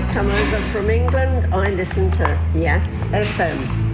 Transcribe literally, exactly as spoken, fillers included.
come over from England, I listen to Yes F M.